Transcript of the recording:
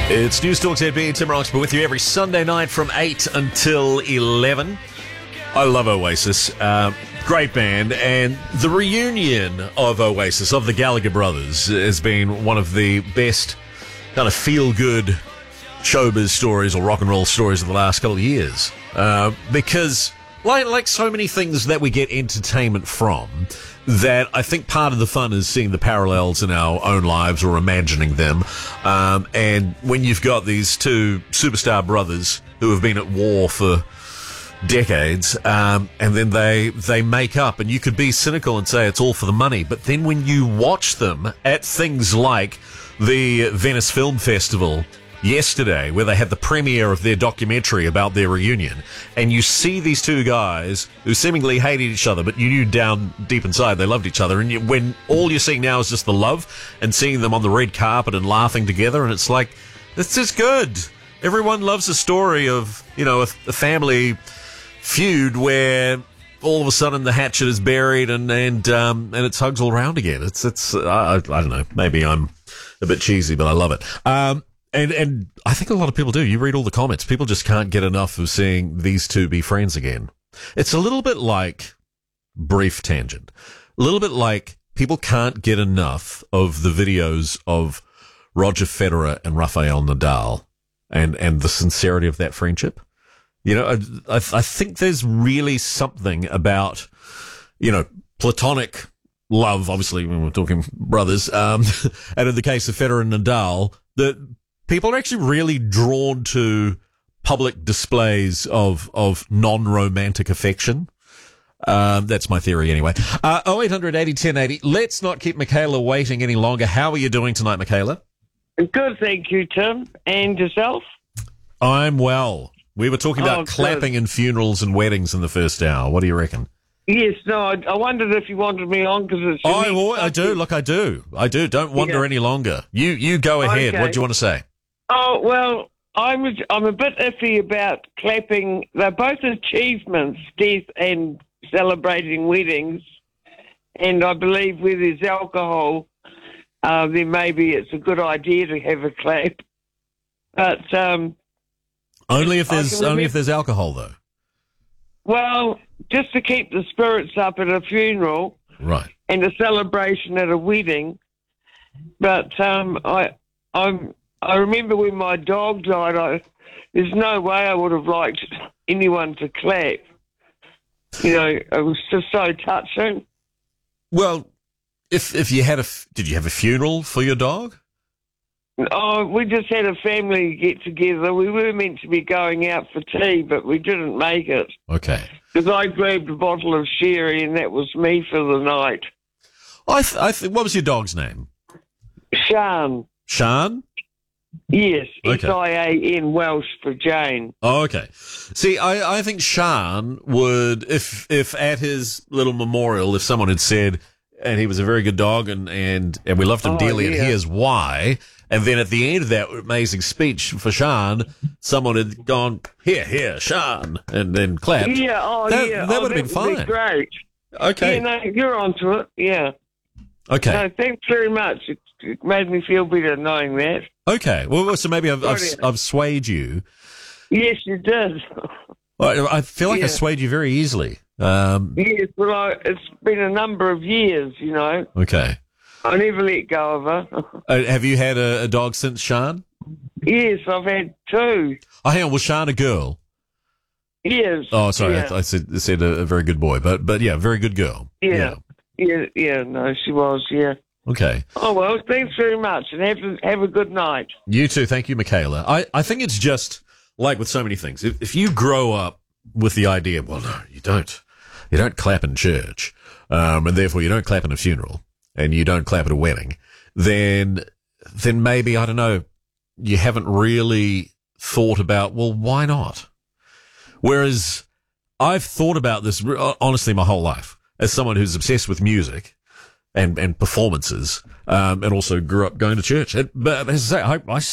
It's News Talk ZB, Tim Roxburgh with you every Sunday night from 8 until 11. I love Oasis. Great band. And the reunion of Oasis, of the Gallagher brothers, has been one of the best kind of feel-good showbiz stories or rock and roll stories of the last couple of years. Because, like so many things that we get entertainment from, that I think part of the fun is seeing the parallels in our own lives or imagining them. And when you've got these two superstar brothers who have been at war for decades, and then they make up, and you could be cynical and say it's all for the money, but then when you watch them at things like the Venice Film Festival yesterday, where they had the premiere of their documentary about their reunion, and you see these two guys who seemingly hated each other, but you knew down deep inside they loved each other, and when all you're seeing now is just the love, and seeing them on the red carpet and laughing together, and it's like, it's just good. Everyone loves a story of, you know, a family feud where all of a sudden the hatchet is buried and it's hugs all around again. It's I don't know, maybe I'm a bit cheesy, but I love it. And I think a lot of people do. You read all the comments. People just can't get enough of seeing these two be friends again. It's a little bit like, brief tangent, a little bit like people can't get enough of the videos of Roger Federer and Rafael Nadal and the sincerity of that friendship. You know, I think there's really something about, you know, platonic love, obviously, when we're talking brothers, and in the case of Federer and Nadal, that people are actually really drawn to public displays of non-romantic affection. That's my theory anyway. 0800 80 1080. Let's not keep Michaela waiting any longer. How are you doing tonight, Michaela? Good, thank you, Tim. And yourself? I'm well. We were talking about clapping in funerals and weddings in the first hour. What do you reckon? Yes, no, I wondered if you wanted me on because it's... I do. Look, I do. Don't wonder any longer. You go ahead. Okay. What do you want to say? Oh, well, I'm a bit iffy about clapping. They're both achievements, death and celebrating weddings. And I believe where there's alcohol, then maybe it's a good idea to have a clap. But... Only if there's alcohol, though. Well, just to keep the spirits up at a funeral, right, and a celebration at a wedding. But I remember when my dog died. There's no way I would have liked anyone to clap. You know, it was just so touching. Well, if you had did you have a funeral for your dog? Oh, we just had a family get-together. We were meant to be going out for tea, but we didn't make it. Okay. Because I grabbed a bottle of sherry, and that was me for the night. What was your dog's name? Sian. Sian? Yes, okay. Sian, Welsh for Jane. Oh, okay. See, I think Sian would, if at his little memorial, if someone had said, and he was a very good dog, and we loved him dearly, and here's why... And then at the end of that amazing speech for Sian, someone had gone, here, Sian, and then clapped. Yeah, that would have been fine. Be great. Okay. Yeah, no, you're onto it, yeah. Okay. No, thanks very much. It made me feel better knowing that. Okay. Well, so maybe I've swayed you. Yes, you did. I feel like I swayed you very easily. Yes, well, it's been a number of years, you know. Okay. I never let go of her. Have you had a dog since Sian? Yes, I've had two. Oh, hang on. Was Sian a girl? Yes. Oh, sorry. Yeah. I said a very good boy, but yeah, very good girl. Yeah. No, she was. Yeah. Okay. Oh well, thanks very much, and have a good night. You too. Thank you, Michaela. I think it's just like with so many things. If you grow up with the idea, well, no, you don't clap in church, and therefore you don't clap in a funeral. And you don't clap at a wedding, then maybe, I don't know, you haven't really thought about, well, why not? Whereas I've thought about this, honestly, my whole life, as someone who's obsessed with music and performances, and also grew up going to church. But as I say, I